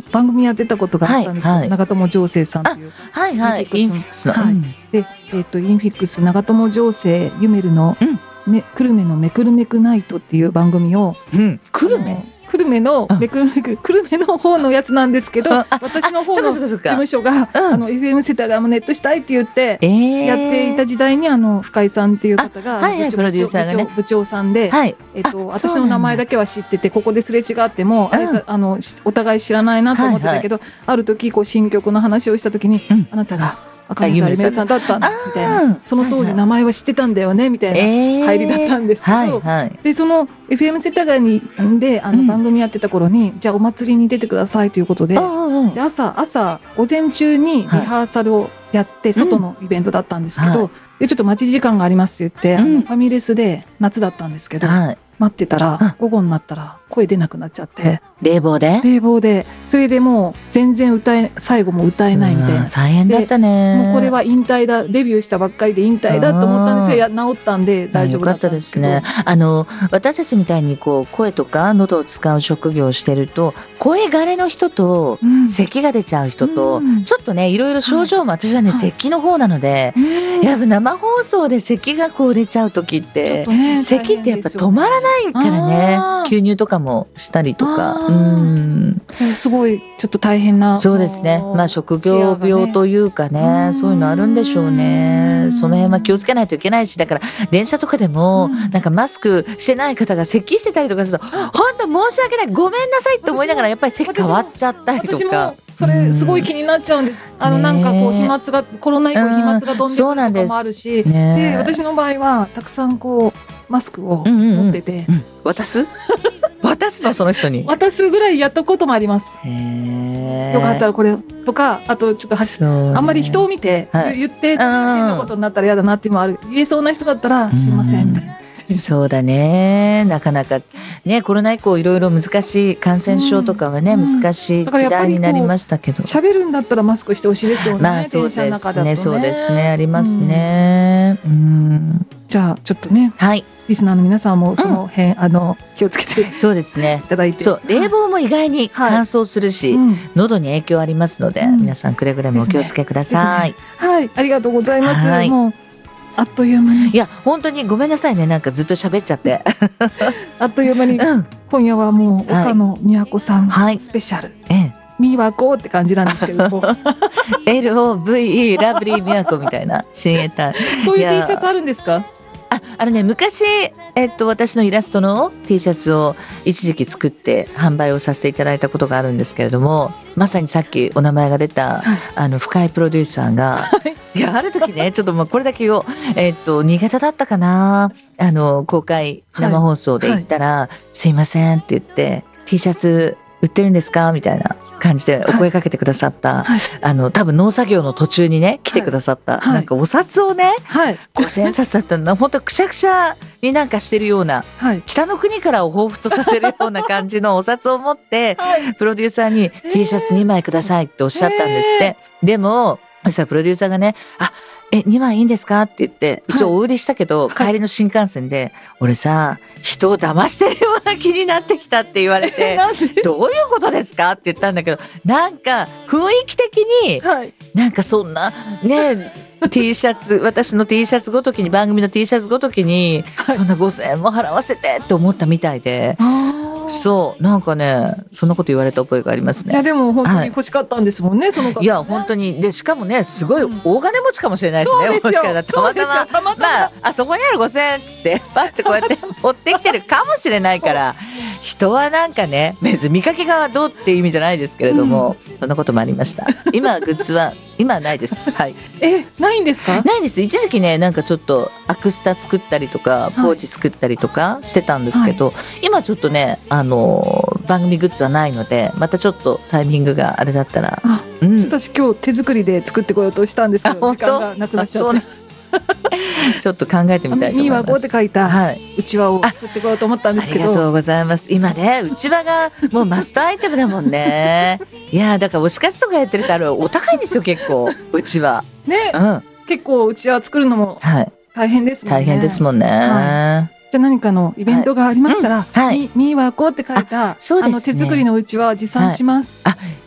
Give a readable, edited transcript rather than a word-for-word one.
番組やってたことがあったんですよ、 はいはい、 長友情勢さんという、 はいはい、インフィックスの、 はい、で、インフィックス長友情勢ユメルの、久留米のめくるめくナイトっていう番組を、 久留米久留米のめくるめく久留米の方のやつなんですけど、私の方の事務所がFM 世田谷もネットしたいって言ってやっていた時代に深井さんっていう方がプロデューサーがね部長さんで、私の名前だけは知っててここですれ違ってもお互い知らないなと思ってたけど、ある時こう新曲の話をした時に、あなたが赤嶺ゆめさんだったんだみたいな、その当時名前は知ってたんだよねみたいな入りだったんですけど、でその FM 世田谷で番組やってた頃に、じゃあお祭りに出てくださいということで、で朝午前中にリハーサルをやって、外のイベントだったんですけど、でちょっと待ち時間がありますって言って、ファミレスで夏だったんですけど、待ってたら午後になったら声出なくなっちゃって、冷房でそれでもう全然最後も歌えないみたいな、 大変だったね。 もうこれは引退だ、デビューしたばっかりで引退だと思ったんですよ。治ったんで大丈夫だったんですけど、 よかったですね。私たちみたいにこう声とか喉を使う職業をしてると、声枯れの人と咳が出ちゃう人と、ちょっとねいろいろ症状も、私はね咳の方なので、やっぱ生放送で咳がこう出ちゃう時って、咳ってやっぱ止まらないからね、吸入とかもしたりとか、 すごいちょっと大変な。 そうですね、職業病というかね、そういうのあるんでしょうね。その辺は気をつけないといけないし、だから電車とかでもなんかマスクしてない方が咳してたりとかすると、本当申し訳ない、ごめんなさいって思いながらやっぱり席変わっちゃったりとか。 それすごい気になっちゃうんです。なんかこう飛沫が、コロナ以降飛沫が飛んでくることもあるし、で私の場合はたくさんこうマスクを持ってて、 渡すの、その人に渡すぐらいやったこともあります。よかったらこれとか、あとちょっとあんまり人を見て言って変なことになったら嫌だなっていうのもある。言えそうな人だったらすいませんみたいな。 そうだね、なかなかね、コロナ以降いろいろ難しい感染症とかはね、難しい時代になりましたけど、 喋るんだったらマスクしてほしいですよね。 そうですね、そうですね、ありますね。 じゃあちょっとね、リスナーの皆さんもその辺、気をつけてそうですね、 いただいて、 冷房も意外に乾燥するし、喉に影響ありますので、皆さんくれぐれもお気をつけください。 はい、ありがとうございます。もうあっという間に、 いや本当にごめんなさいね、なんかずっと喋っちゃってあっという間に、今夜はもう岡野美和子さんスペシャル、美和子って感じなんですけども LOVE ラブリー美和子みたいな親衛隊そういう T シャツあるんですか？ 昔、私のイラストの T シャツを一時期作って販売をさせていただいたことがあるんですけれども、まさにさっきお名前が出た、深井プロデューサーが、いやある時ね、ちょっとこれだけを、新潟だったかな、公開生放送で行ったら、すいませんって言って T シャツ売ってるんですかみたいな感じでお声かけてくださった、多分農作業の途中にね来てくださった、なんかお札をね、5000円札だったの、本当くしゃくしゃになんかしてるような、北の国からを彷彿させるような感じのお札を持って、プロデューサーに T シャツ2枚くださいっておっしゃったんですって。でもそしたらプロデューサーがね、2枚いいんですかって言って一応お売りしたけど、帰りの新幹線で、俺さ人を騙してるような気になってきたって言われてどういうことですかって言ったんだけど、なんか雰囲気的に、なんかそんなねT シャツ、私の T シャツごときに、番組の T シャツごときに、そんな5000円も払わせてって思ったみたいで、そうなんかね、そんなこと言われた覚えがありますね。 いやでも本当に欲しかったんですもんね、その方ね。 いや本当に、でしかもねすごい大金持ちかもしれないしね、もしかしたらたまたまあそこにある5000円っつってパッてこうやって持ってきてるかもしれないから、人はなんかね、別に見かけがどうっていう意味じゃないですけれども、そんなこともありました。今グッズは今はないです。 ないんですか？ ないです。一時期ね、なんかちょっとアクスタ作ったりとかポーチ作ったりとかしてたんですけど、今ちょっとね番組グッズはないので、またちょっとタイミングがあれだったら、 私今日手作りで作ってこようとしたんですけど、時間がなくなっちゃってちょっと考えてみたいと思います。 美和子って書いたうちわを作ってこようと思ったんですけど、 ありがとうございます。今ね、うちわがもうマスターアイテムだもんね。いやだから推し活とかやってる人、あれお高いんですよ結構うちわね、 結構うちわ作るのも大変ですもんね。 大変ですもんね。 じゃあ何かのイベントがありましたら、美和子って書いた手作りのうちわを持参します。